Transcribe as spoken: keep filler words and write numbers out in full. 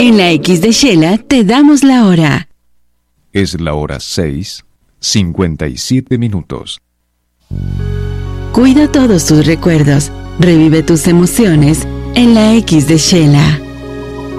En la X de Shela te damos la hora. Es la hora seis, cincuenta y siete minutos. Cuida todos tus recuerdos, revive tus emociones en la X de Shela.